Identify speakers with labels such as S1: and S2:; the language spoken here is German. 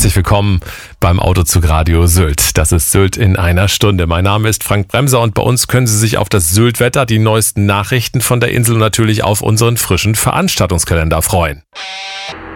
S1: herzlich willkommen beim Autozug Radio Sylt. Das ist Sylt in einer Stunde. Mein Name ist Frank Bremser und bei uns können Sie sich auf das Sylt-Wetter, die neuesten Nachrichten von der Insel und natürlich auf unseren frischen Veranstaltungskalender freuen.